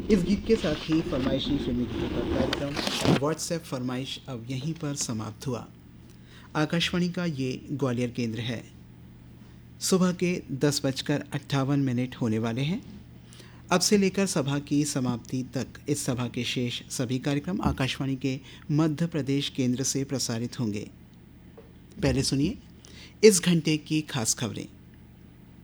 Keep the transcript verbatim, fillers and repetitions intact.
इस गीत के साथ ही फरमाइशी फिल्मी गीतों का कार्यक्रम व्हाट्सएप फरमाइश अब यहीं पर समाप्त हुआ। आकाशवाणी का ये ग्वालियर केंद्र है। सुबह के दस बजकर अट्ठावन मिनट होने वाले हैं। अब से लेकर सभा की समाप्ति तक इस सभा के शेष सभी कार्यक्रम आकाशवाणी के मध्य प्रदेश केंद्र से प्रसारित होंगे। पहले सुनिए इस घंटे की खास खबरें।